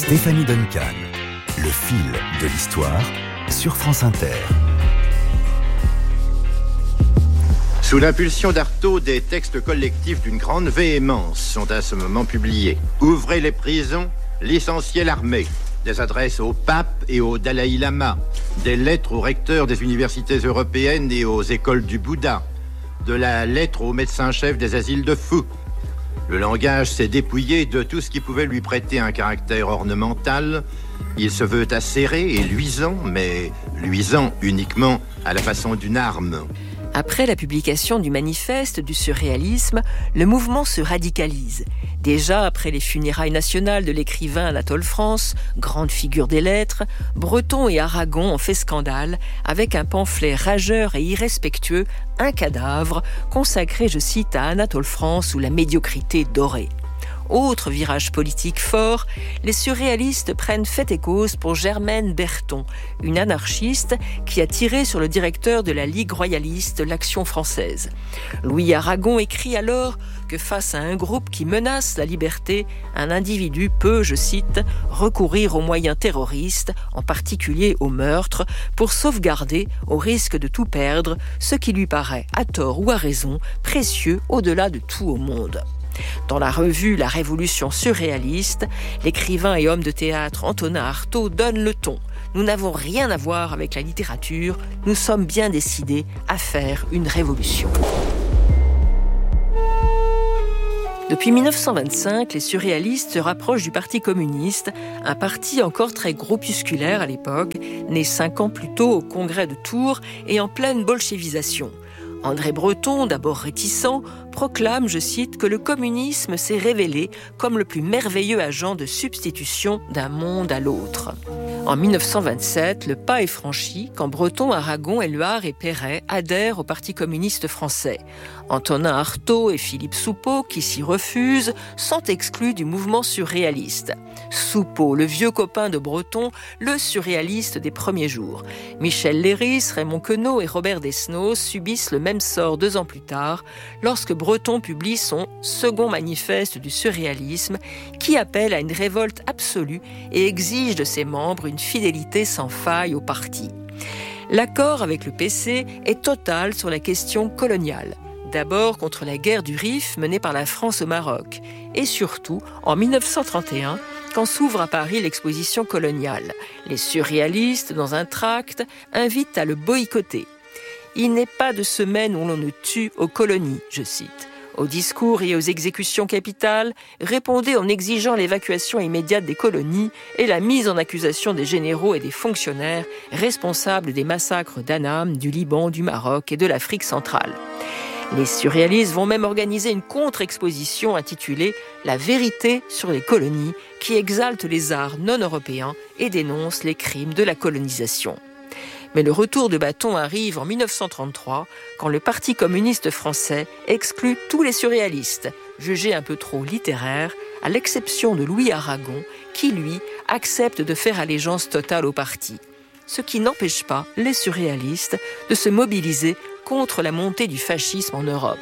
Stéphanie Duncan, le fil de l'histoire sur France Inter. Sous l'impulsion d'Artaud, des textes collectifs d'une grande véhémence sont à ce moment publiés. Ouvrez les prisons, licenciez l'armée. Des adresses au pape et au Dalai Lama. Des lettres aux recteurs des universités européennes et aux écoles du Bouddha. De la lettre au médecin-chef des asiles de fous. Le langage s'est dépouillé de tout ce qui pouvait lui prêter un caractère ornemental. Il se veut acéré et luisant, mais luisant uniquement à la façon d'une arme. Après la publication du manifeste du surréalisme, le mouvement se radicalise. Déjà après les funérailles nationales de l'écrivain Anatole France, grande figure des lettres, Breton et Aragon ont fait scandale avec un pamphlet rageur et irrespectueux, Un cadavre, consacré, je cite, à Anatole France ou la médiocrité dorée. Autre virage politique fort, les surréalistes prennent fait et cause pour Germaine Berton, une anarchiste qui a tiré sur le directeur de la Ligue royaliste, l'Action française. Louis Aragon écrit alors que face à un groupe qui menace la liberté, un individu peut, je cite, recourir aux moyens terroristes, en particulier au meurtre, pour sauvegarder, au risque de tout perdre, ce qui lui paraît, à tort ou à raison, précieux au-delà de tout au monde. Dans la revue La Révolution surréaliste, l'écrivain et homme de théâtre Antonin Artaud donne le ton. Nous n'avons rien à voir avec la littérature, nous sommes bien décidés à faire une révolution. Depuis 1925, les surréalistes se rapprochent du Parti communiste, un parti encore très groupusculaire à l'époque, né 5 ans plus tôt au congrès de Tours et en pleine bolchevisation. André Breton, d'abord réticent, proclame, je cite, que le communisme s'est révélé comme le plus merveilleux agent de substitution d'un monde à l'autre. En 1927, le pas est franchi quand Breton, Aragon, Éluard et Perret adhèrent au Parti communiste français. Antonin Artaud et Philippe Soupeau, qui s'y refusent, sont exclus du mouvement surréaliste. Soupeau, le vieux copain de Breton, le surréaliste des premiers jours. Michel Léris, Raymond Queneau et Robert Desnos subissent le même sort 2 ans plus tard, lorsque Breton publie son second manifeste du surréalisme, qui appelle à une révolte absolue et exige de ses membres une fidélité sans faille au parti. L'accord avec le PC est total sur la question coloniale. D'abord contre la guerre du Rif menée par la France au Maroc, et surtout en 1931, quand s'ouvre à Paris l'exposition coloniale. Les surréalistes, dans un tract, invitent à le boycotter. Il n'est pas de semaine où l'on ne tue aux colonies, je cite. Aux discours et aux exécutions capitales, répondez en exigeant l'évacuation immédiate des colonies et la mise en accusation des généraux et des fonctionnaires responsables des massacres d'Annam, du Liban, du Maroc et de l'Afrique centrale. Les surréalistes vont même organiser une contre-exposition intitulée « La vérité sur les colonies » qui exalte les arts non-européens et dénonce les crimes de la colonisation. Mais le retour de bâton arrive en 1933, quand le Parti communiste français exclut tous les surréalistes, jugés un peu trop littéraires, à l'exception de Louis Aragon, qui, lui, accepte de faire allégeance totale au parti. Ce qui n'empêche pas les surréalistes de se mobiliser contre la montée du fascisme en Europe.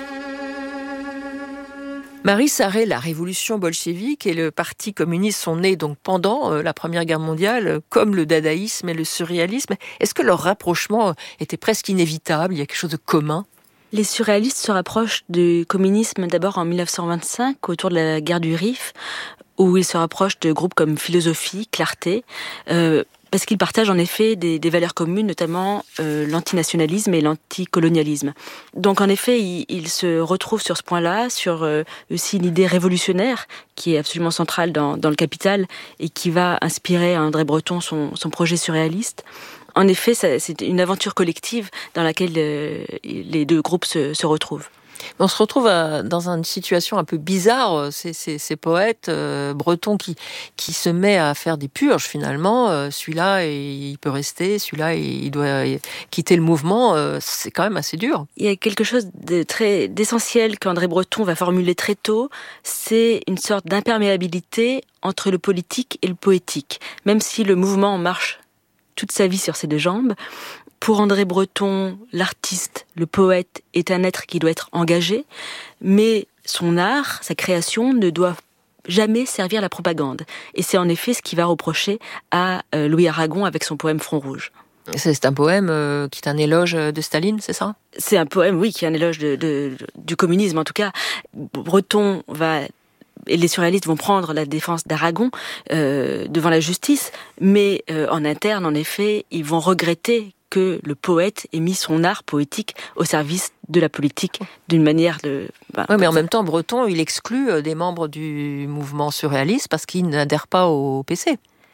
Marie Sarré, la révolution bolchevique et le Parti communiste sont nés donc pendant la Première Guerre mondiale, comme le dadaïsme et le surréalisme. Est-ce que leur rapprochement était presque inévitable? Il y a quelque chose de commun? Les surréalistes se rapprochent du communisme d'abord en 1925, autour de la guerre du Rif, où ils se rapprochent de groupes comme Philosophie, Clarté, parce qu'ils partagent en effet des valeurs communes, notamment l'antinationalisme et l'anticolonialisme. Donc en effet, ils se retrouvent sur ce point-là, sur aussi l'idée révolutionnaire, qui est absolument centrale dans le Capital, et qui va inspirer à André Breton son projet surréaliste. En effet, c'est une aventure collective dans laquelle les 2 groupes se retrouvent. On se retrouve dans une situation un peu bizarre, ces poètes bretons qui se met à faire des purges finalement. Celui-là, il peut rester, celui-là, il doit quitter le mouvement. C'est quand même assez dur. Il y a quelque chose d'essentiel qu'André Breton va formuler très tôt, c'est une sorte d'imperméabilité entre le politique et le poétique. Même si le mouvement marche toute sa vie sur ses 2 jambes, pour André Breton, l'artiste, le poète, est un être qui doit être engagé, mais son art, sa création, ne doit jamais servir la propagande. Et c'est en effet ce qu'il va reprocher à Louis Aragon avec son poème Front Rouge. C'est un poème qui est un éloge de Staline, c'est ça ? C'est un poème, oui, qui est un éloge du communisme. En tout cas, Breton et les surréalistes vont prendre la défense d'Aragon devant la justice, mais en interne, en effet, ils vont regretter que le poète ait mis son art poétique au service de la politique d'une manière de... Oui, mais en même temps, Breton, il exclut des membres du mouvement surréaliste parce qu'ils n'adhèrent pas au PC.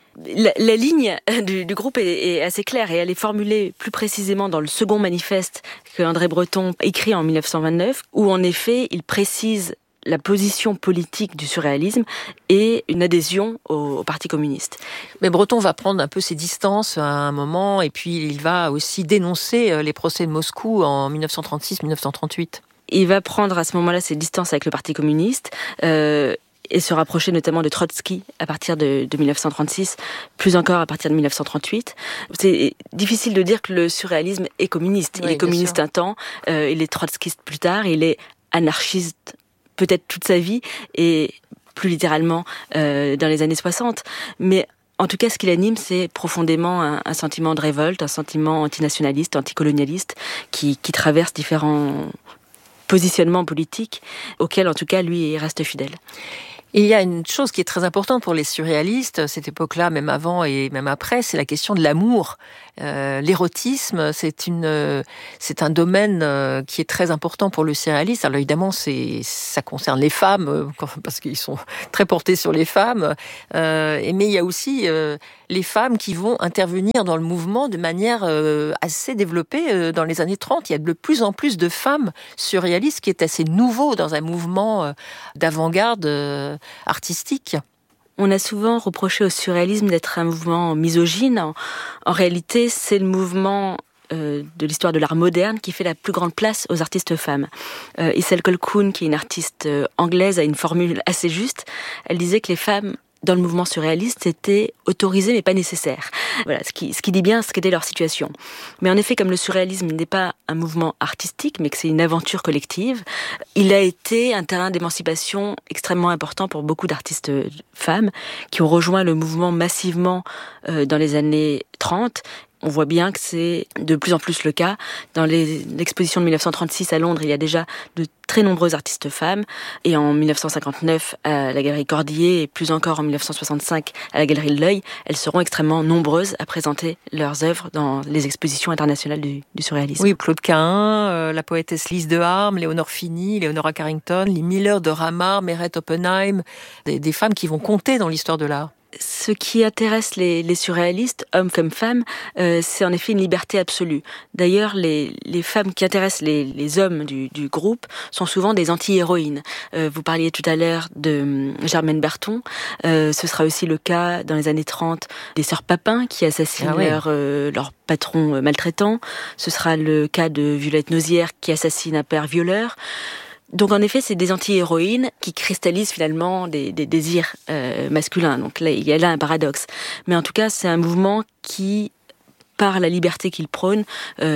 La ligne du groupe est assez claire et elle est formulée plus précisément dans le second manifeste que André Breton écrit en 1929, où en effet il précise la position politique du surréalisme et une adhésion au Parti communiste. Mais Breton va prendre un peu ses distances à un moment et puis il va aussi dénoncer les procès de Moscou en 1936-1938. Il va prendre à ce moment-là ses distances avec le Parti communiste et se rapprocher notamment de Trotsky à partir de 1936, plus encore à partir de 1938. C'est difficile de dire que le surréalisme est communiste. Il est communiste un temps, il est trotskiste plus tard, il est anarchiste peut-être toute sa vie, et plus littéralement dans les années 60. Mais en tout cas, ce qui l'anime, c'est profondément un sentiment de révolte, un sentiment antinationaliste, anticolonialiste, qui traverse différents positionnements politiques, auxquels en tout cas, lui, il reste fidèle. Il y a une chose qui est très importante pour les surréalistes, cette époque-là, même avant et même après, c'est la question de l'amour. L'érotisme, c'est un domaine qui est très important pour le surréaliste. Alors évidemment, ça concerne les femmes, parce qu'ils sont très portés sur les femmes. Mais il y a aussi les femmes qui vont intervenir dans le mouvement de manière assez développée dans les années 30. Il y a de plus en plus de femmes surréalistes, qui est assez nouveau dans un mouvement d'avant-garde artistique. On a souvent reproché au surréalisme d'être un mouvement misogyne. En réalité, c'est le mouvement de l'histoire de l'art moderne qui fait la plus grande place aux artistes femmes. Issel Colquhoun, qui est une artiste anglaise, a une formule assez juste. Elle disait que les femmes dans le mouvement surréaliste étaient autorisées mais pas nécessaires. Voilà, ce qui dit bien ce qu'était leur situation. Mais en effet, comme le surréalisme n'est pas un mouvement artistique, mais que c'est une aventure collective, il a été un terrain d'émancipation extrêmement important pour beaucoup d'artistes femmes qui ont rejoint le mouvement massivement dans les années 30. On voit bien que c'est de plus en plus le cas. Dans l'exposition de 1936 à Londres, il y a déjà de très nombreuses artistes femmes. Et en 1959, à la Galerie Cordier, et plus encore en 1965 à la Galerie de l'Œil, elles seront extrêmement nombreuses à présenter leurs œuvres dans les expositions internationales du surréalisme. Oui, Claude Cahun, la poétesse Lise de Harme, Léonore Fini, Leonora Carrington, Lee Miller de Ramar, Meret Oppenheim, des femmes qui vont compter dans l'histoire de l'art. Ce qui intéresse les surréalistes, hommes comme femmes, c'est en effet une liberté absolue. D'ailleurs, les femmes qui intéressent les hommes du groupe sont souvent des anti-héroïnes. Vous parliez tout à l'heure de Germaine Berton. Ce sera aussi le cas dans les années 30 des sœurs Papin qui assassinent leur patron maltraitant. Ce sera le cas de Violette Nozière qui assassine un père violeur. Donc en effet, c'est des anti-héroïnes qui cristallisent finalement des désirs masculins. Donc là, il y a là un paradoxe. Mais en tout cas, c'est un mouvement qui, par la liberté qu'il prône,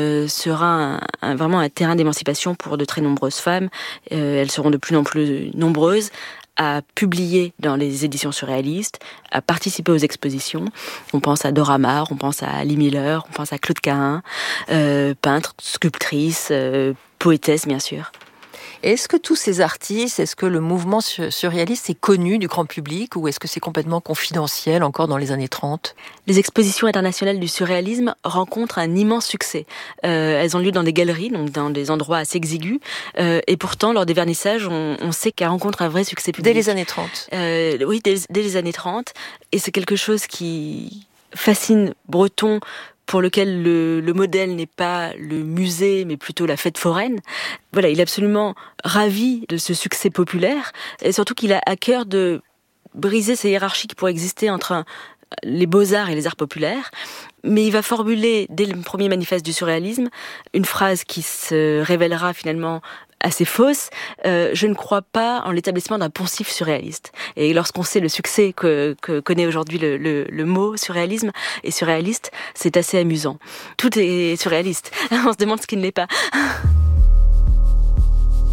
sera vraiment un terrain d'émancipation pour de très nombreuses femmes. Elles seront de plus en plus nombreuses à publier dans les éditions surréalistes, à participer aux expositions. On pense à Dora Maar, on pense à Lee Miller, on pense à Claude Cahun, peintre, sculptrice, poétesse bien sûr. Est-ce que tous ces artistes, est-ce que le mouvement surréaliste est connu du grand public ou est-ce que c'est complètement confidentiel encore dans les années 30 ? Les expositions internationales du surréalisme rencontrent un immense succès. Elles ont lieu dans des galeries, donc dans des endroits assez exigus. Et pourtant, lors des vernissages, on sait qu'elles rencontrent un vrai succès public. Dès les années 30 ? Oui, dès les années 30. Et c'est quelque chose qui fascine Breton, pour lequel le modèle n'est pas le musée, mais plutôt la fête foraine. Voilà, il est absolument ravi de ce succès populaire, et surtout qu'il a à cœur de briser ces hiérarchies qui pourraient exister entre les beaux-arts et les arts populaires. Mais il va formuler, dès le premier manifeste du surréalisme, une phrase qui se révélera finalement assez fausse. Je ne crois pas en l'établissement d'un poncif surréaliste. Et lorsqu'on sait le succès que connaît aujourd'hui le mot surréalisme et surréaliste, c'est assez amusant. Tout est surréaliste. On se demande ce qui ne l'est pas.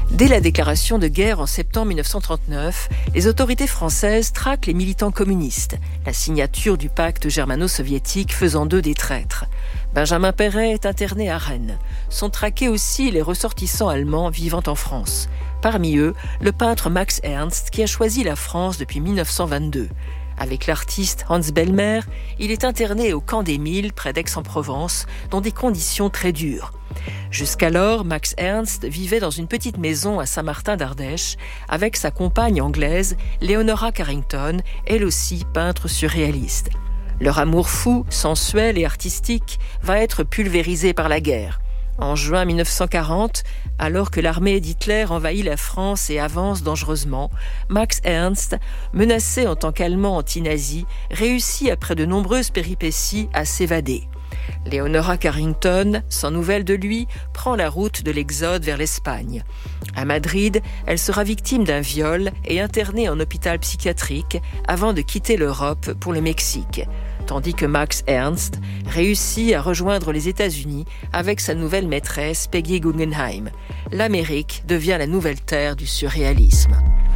Dès la déclaration de guerre en septembre 1939, les autorités françaises traquent les militants communistes, la signature du pacte germano-soviétique faisant d'eux des traîtres. Benjamin Péret est interné à Rennes. Sont traqués aussi les ressortissants allemands vivant en France. Parmi eux, le peintre Max Ernst qui a choisi la France depuis 1922. Avec l'artiste Hans Bellmer, il est interné au camp des Milles, près d'Aix-en-Provence, dans des conditions très dures. Jusqu'alors, Max Ernst vivait dans une petite maison à Saint-Martin d'Ardèche avec sa compagne anglaise, Leonora Carrington, elle aussi peintre surréaliste. Leur amour fou, sensuel et artistique va être pulvérisé par la guerre. En juin 1940, alors que l'armée d'Hitler envahit la France et avance dangereusement, Max Ernst, menacé en tant qu'Allemand anti-nazi, réussit après de nombreuses péripéties à s'évader. Leonora Carrington, sans nouvelles de lui, prend la route de l'exode vers l'Espagne. À Madrid, elle sera victime d'un viol et internée en hôpital psychiatrique avant de quitter l'Europe pour le Mexique. Tandis que Max Ernst réussit à rejoindre les États-Unis avec sa nouvelle maîtresse Peggy Guggenheim. L'Amérique devient la nouvelle terre du surréalisme.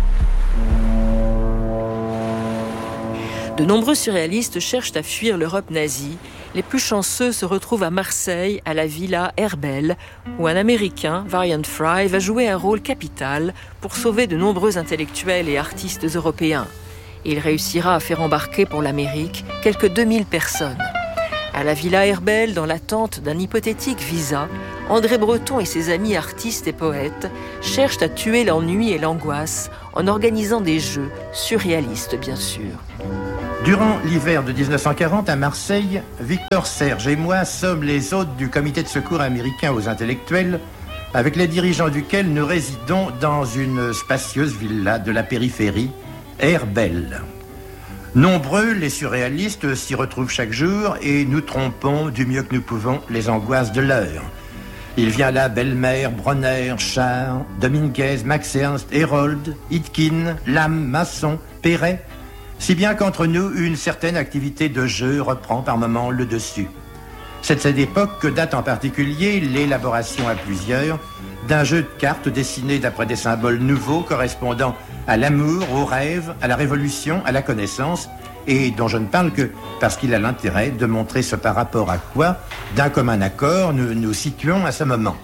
De nombreux surréalistes cherchent à fuir l'Europe nazie. Les plus chanceux se retrouvent à Marseille, à la Villa Herbel, où un Américain, Varian Fry, va jouer un rôle capital pour sauver de nombreux intellectuels et artistes européens. Il réussira à faire embarquer pour l'Amérique quelques 2000 personnes. À la Villa Herbel, dans l'attente d'un hypothétique visa, André Breton et ses amis artistes et poètes cherchent à tuer l'ennui et l'angoisse en organisant des jeux, surréalistes bien sûr. Durant l'hiver de 1940, à Marseille, Victor Serge et moi sommes les hôtes du comité de secours américain aux intellectuels, avec les dirigeants duquel nous résidons dans une spacieuse villa de la périphérie, Herbel. Nombreux, les surréalistes s'y retrouvent chaque jour et nous trompons du mieux que nous pouvons les angoisses de l'heure. Il vient là Bellmer, Bronner, Char, Dominguez, Max Ernst, Herold, Hitkin, Lam, Masson, Perret, si bien qu'entre nous, une certaine activité de jeu reprend par moments le dessus. C'est de cette époque que date en particulier l'élaboration à plusieurs d'un jeu de cartes dessiné d'après des symboles nouveaux correspondant à l'amour, au rêve, à la révolution, à la connaissance, et dont je ne parle que parce qu'il a l'intérêt de montrer ce par rapport à quoi, d'un commun accord, nous nous situons à ce moment.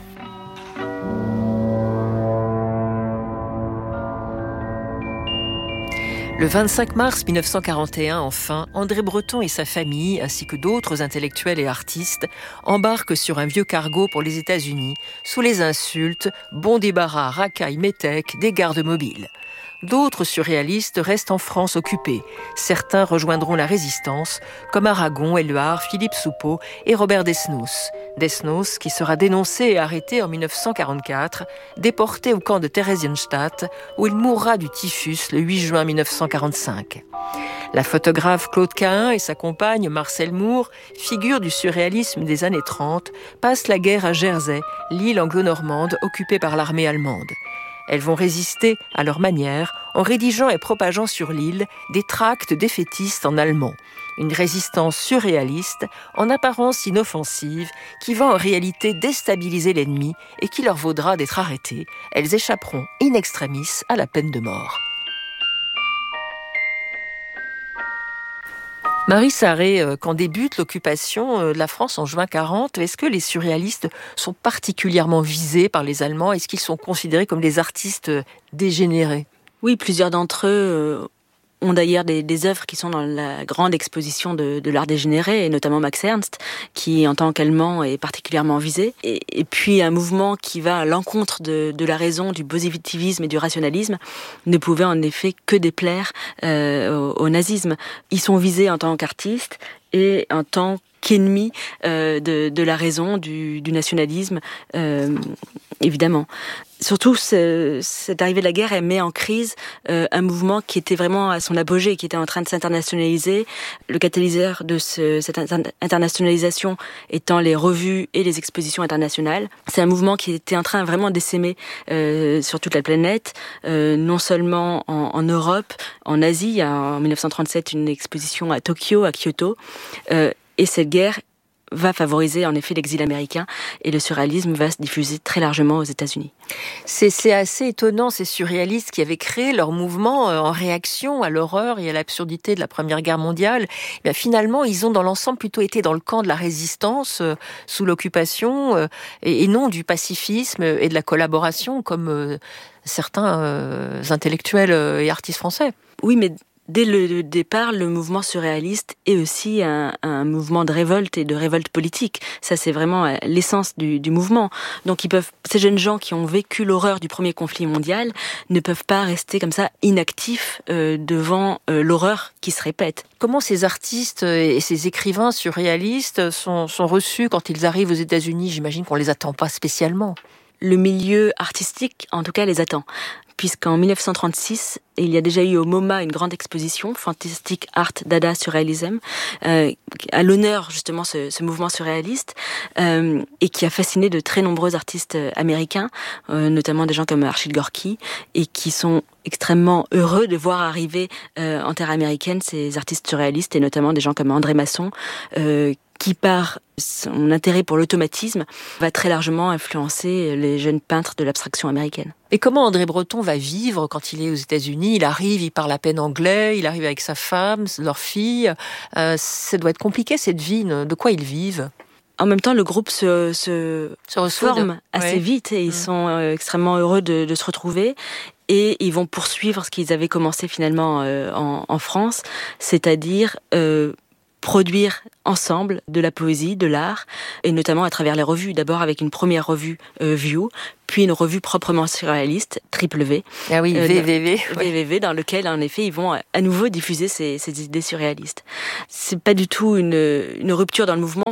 Le 25 mars 1941, enfin, André Breton et sa famille, ainsi que d'autres intellectuels et artistes, embarquent sur un vieux cargo pour les États-Unis, sous les insultes, bon débarras, racailles, métèques, des gardes mobiles. D'autres surréalistes restent en France occupés. Certains rejoindront la résistance, comme Aragon, Éluard, Philippe Soupeau et Robert Desnos. Desnos, qui sera dénoncé et arrêté en 1944, déporté au camp de Theresienstadt, où il mourra du typhus le 8 juin 1945. La photographe Claude Cahun et sa compagne Marcel Moore, figure du surréalisme des années 30, passent la guerre à Jersey, l'île anglo-normande occupée par l'armée allemande. Elles vont résister à leur manière en rédigeant et propageant sur l'île des tracts défaitistes en allemand. Une résistance surréaliste, en apparence inoffensive, qui va en réalité déstabiliser l'ennemi et qui leur vaudra d'être arrêtées. Elles échapperont in extremis à la peine de mort. Marie Sarré, quand débute l'occupation de la France en juin 40, est-ce que les surréalistes sont particulièrement visés par les Allemands ? Est-ce qu'ils sont considérés comme des artistes dégénérés ? Oui, plusieurs d'entre eux ont d'ailleurs des œuvres qui sont dans la grande exposition de l'art dégénéré, et notamment Max Ernst, qui en tant qu'Allemand est particulièrement visé. Et puis un mouvement qui va à l'encontre de la raison, du positivisme et du rationalisme, ne pouvait en effet que déplaire au nazisme. Ils sont visés en tant qu'artistes et en tant qu'ennemis de la raison, du nationalisme, évidemment. Surtout, cette arrivée de la guerre, elle met en crise un mouvement qui était vraiment à son apogée, qui était en train de s'internationaliser. Le catalyseur de cette internationalisation étant les revues et les expositions internationales. C'est un mouvement qui était en train vraiment d'essaimer sur toute la planète, non seulement en Europe, en Asie. Il y a en 1937 une exposition à Tokyo, à Kyoto. Et cette guerre va favoriser en effet l'exil américain et le surréalisme va se diffuser très largement aux États-Unis. C'est assez étonnant, ces surréalistes qui avaient créé leur mouvement en réaction à l'horreur et à l'absurdité de la Première Guerre mondiale. Et finalement, ils ont dans l'ensemble plutôt été dans le camp de la résistance sous l'occupation et non du pacifisme et de la collaboration comme certains intellectuels et artistes français. Oui, mais dès le départ, le mouvement surréaliste est aussi un mouvement de révolte et de révolte politique. Ça, c'est vraiment l'essence du mouvement. Donc, ces jeunes gens qui ont vécu l'horreur du premier conflit mondial ne peuvent pas rester comme ça inactifs devant l'horreur qui se répète. Comment ces artistes et ces écrivains surréalistes sont reçus quand ils arrivent aux États-Unis? J'imagine qu'on les attend pas spécialement. Le milieu artistique, en tout cas, les attend. Puisqu'en 1936, il y a déjà eu au MoMA une grande exposition, Fantastic Art Dada Surrealism, à l'honneur justement ce mouvement surréaliste, et qui a fasciné de très nombreux artistes américains, notamment des gens comme Archie Gorky, et qui sont extrêmement heureux de voir arriver en terre américaine ces artistes surréalistes, et notamment des gens comme André Masson, qui par son intérêt pour l'automatisme va très largement influencer les jeunes peintres de l'abstraction américaine. Et comment André Breton va vivre quand il est aux États-Unis? Il arrive, il parle à peine anglais, il arrive avec sa femme, leur fille. Ça doit être compliqué cette vie. De quoi ils vivent? En même temps, le groupe se forme assez vite et ils sont extrêmement heureux de se retrouver. Et ils vont poursuivre ce qu'ils avaient commencé finalement en France, c'est-à-dire produire ensemble de la poésie, de l'art, et notamment à travers les revues. D'abord avec une première revue View, puis une revue proprement surréaliste, Triple V. Ah oui, VVV. VVV, dans lequel, en effet, ils vont à nouveau diffuser ces idées surréalistes. C'est pas du tout une rupture dans le mouvement,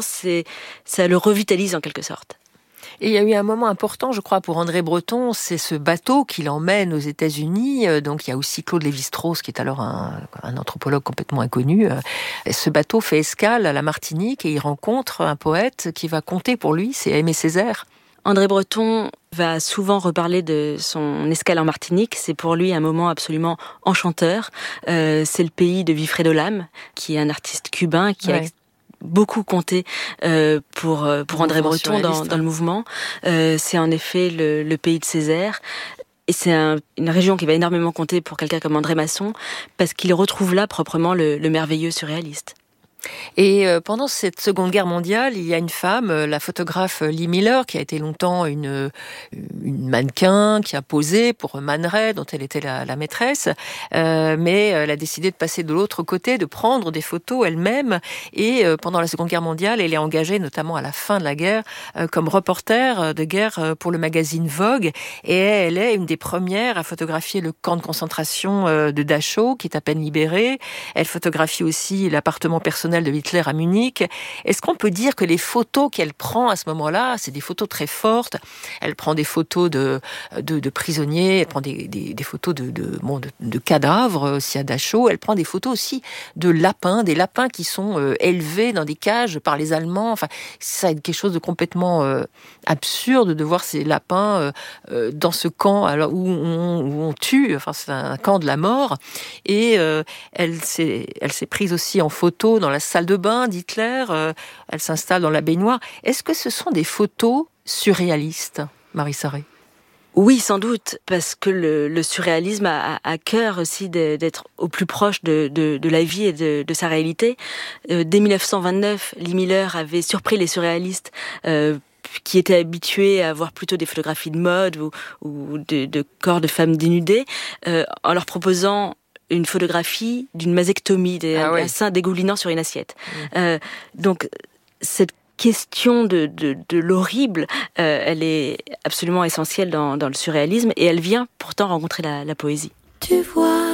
ça le revitalise en quelque sorte. Et il y a eu un moment important, je crois, pour André Breton, c'est ce bateau qui l'emmène aux États-Unis. Donc il y a aussi Claude Lévi-Strauss, qui est alors un anthropologue complètement inconnu. Ce bateau fait escale à la Martinique et il rencontre un poète qui va compter pour lui, c'est Aimé Césaire. André Breton va souvent reparler de son escale en Martinique. C'est pour lui un moment absolument enchanteur. C'est le pays de Wilfredo Lam, qui est un artiste cubain qui a beaucoup compté pour André Breton dans le mouvement. C'est en effet le pays de Césaire. Et c'est une région qui va énormément compter pour quelqu'un comme André Masson, parce qu'il retrouve là proprement le merveilleux surréaliste. Et pendant cette Seconde Guerre mondiale, il y a une femme, la photographe Lee Miller, qui a été longtemps une mannequin, qui a posé pour Man Ray, dont elle était la maîtresse, mais elle a décidé de passer de l'autre côté, de prendre des photos elle-même, et pendant la Seconde Guerre mondiale, elle est engagée, notamment à la fin de la guerre, comme reporter de guerre pour le magazine Vogue, et elle est une des premières à photographier le camp de concentration de Dachau, qui est à peine libéré. Elle photographie aussi l'appartement personnel de Hitler à Munich. Est-ce qu'on peut dire que les photos qu'elle prend à ce moment-là, c'est des photos très fortes? Elle prend des photos de prisonniers, elle prend des photos de cadavres aussi à Dachau, elle prend des photos aussi de lapins, des lapins qui sont élevés dans des cages par les Allemands. Enfin, ça quelque chose de complètement absurde de voir ces lapins dans ce camp alors où on tue. Enfin, c'est un camp de la mort. Et elle s'est prise aussi en photo dans la salle de bain d'Hitler, elle s'installe dans la baignoire. Est-ce que ce sont des photos surréalistes, Marie Sarré? Oui, sans doute, parce que le surréalisme a à cœur aussi d'être au plus proche de la vie et de sa réalité. Dès 1929, Lee Miller avait surpris les surréalistes qui étaient habitués à voir plutôt des photographies de mode ou de corps de femmes dénudées, en leur proposant une photographie d'une mastectomie, un sein dégoulinant sur une assiette. Donc, cette question de l'horrible, elle est absolument essentielle dans le surréalisme et elle vient pourtant rencontrer la poésie. Tu vois